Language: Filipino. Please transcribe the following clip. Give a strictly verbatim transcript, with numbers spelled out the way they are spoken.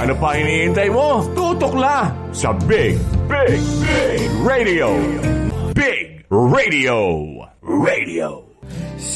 Ano pa hinihintay mo? Tutok na sa Big, Big, Big Radio. Big Radio. Radio.